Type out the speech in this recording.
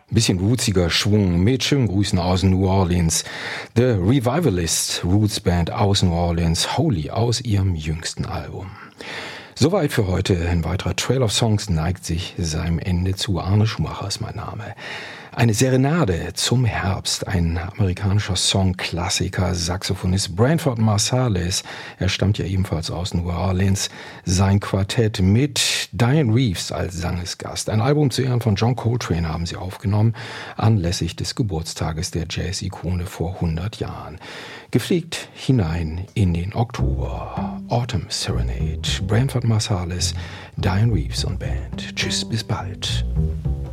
Ein bisschen rootsiger Schwung mit schönen Grüßen aus New Orleans. The Revivalist Roots Band aus New Orleans, Holy aus ihrem jüngsten Album. Soweit für heute. Ein weiterer Trail of Songs neigt sich seinem Ende zu. Arne Schumacher ist mein Name. Eine Serenade zum Herbst, ein amerikanischer Songklassiker, Saxophonist Branford Marsalis, er stammt ja ebenfalls aus New Orleans, sein Quartett mit Diane Reeves als Sangesgast. Ein Album zu Ehren von John Coltrane haben sie aufgenommen, anlässlich des Geburtstages der Jazz-Ikone vor 100 Jahren. Gepflegt hinein in den Oktober. Autumn Serenade, Branford Marsalis, Diane Reeves und Band. Tschüss, bis bald.